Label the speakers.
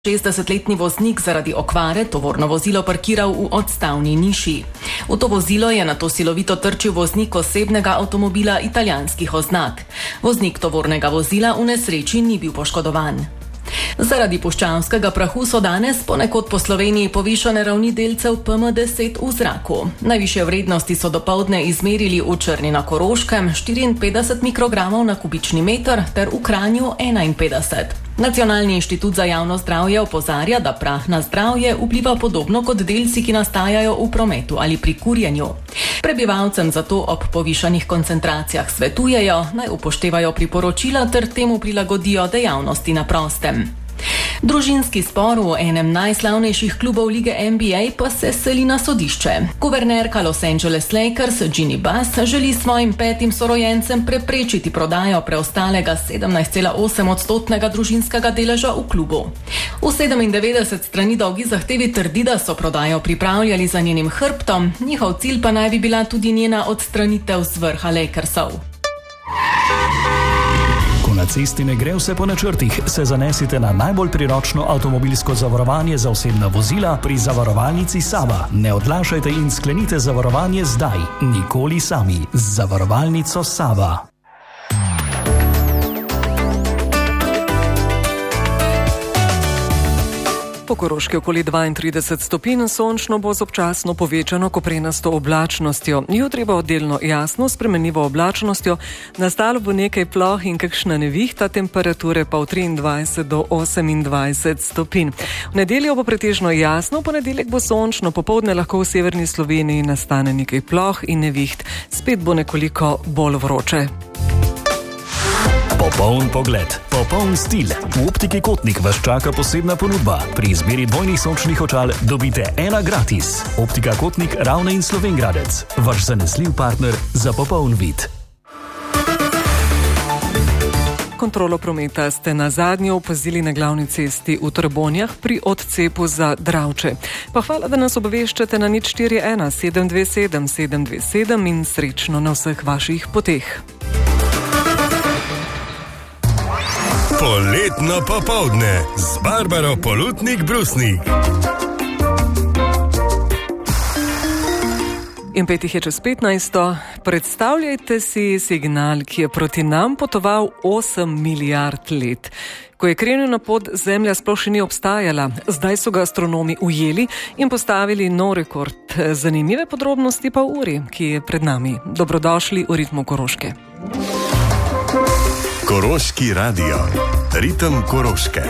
Speaker 1: 60-letni voznik zaradi okvare tovorno vozilo parkiral v odstavni niši. V to vozilo je nato silovito trčil voznik osebnega avtomobila italijanskih oznak. Voznik tovornega vozila v nesreči ni bil poškodovan. Zaradi puščavskega prahu so danes ponekod po Sloveniji povišane ravni delcev PM10 v zraku. Najvišje vrednosti so dopoldne izmerili v Črni na Koroškem 54 mikrogramov na kubični meter ter v Kranju 51. Nacionalni inštitut za javno zdravje opozarja, da prah na zdravje vpliva podobno kot delci, ki nastajajo v prometu ali pri kurjenju. Prebivalcem zato ob povišanih koncentracijah svetujejo, naj upoštevajo priporočila ter temu prilagodijo dejavnosti na prostem. Družinski spor v enem najslavnejših klubov lige NBA pa se seli na sodišče. Guvernerka Los Angeles Lakers Ginny Bass želi svojim 5. sorojencem preprečiti prodajo preostalega 17,8% družinskega deleža v klubu. V 97 strani dolgi zahtevi trdi, da so prodajo pripravljali za njenim hrbtom, njihov cilj pa naj bi bila tudi njena odstranitev z vrha Lakersov.
Speaker 2: Na cesti ne gre vse po načrtih, se zanesite na najbolj priročno avtomobilsko zavarovanje za osebna vozila pri zavarovalnici Sava. Ne odlašajte in sklenite zavarovanje zdaj. Nikoli sami. Z zavarovalnico Sava.
Speaker 3: Po Koroški okoli 32 stopinj, sončno bo z občasno povečano koprenasto oblačnostjo. Jutri bo delno jasno, spremenljivo oblačnostjo, nastalo bo nekaj ploh in kakšna nevihta, temperature pa v 23 do 28 stopinj. V nedeljo bo pretežno jasno, v ponedeljek bo sončno, popoldne lahko v severni Sloveniji nastane nekaj ploh in neviht. Spet bo nekoliko bolj vroče.
Speaker 2: Popoln pogled, popoln stil. V Optiki Kotnik vas čaka posebna ponudba. Pri izbiri dvojnih sončnih očal dobite ena gratis. Optika Kotnik, Ravne in Slovenj Gradec. Vaš zanesljiv partner za popoln vid.
Speaker 3: Kontrolo prometa ste na zadnjo opazili na glavni cesti v Trbonjah pri odcepu za Dravče. Pa hvala, da nas obveščate na 041 727 727 in srečno na vseh vaših poteh.
Speaker 4: Poletno popoldne z Barbaro Polutnik-Brusnik.
Speaker 3: In 5:15. Predstavljajte si signal, ki je proti nam potoval 8 milijard let. Ko je krenil na pot, Zemlja sploh še ni obstajala. Zdaj so ga astronomi ujeli in postavili nov rekord. Zanimive podrobnosti pa v uri, ki je pred nami. Dobrodošli v ritmu Koroške.
Speaker 4: Koroški radio. Ritem Koroške.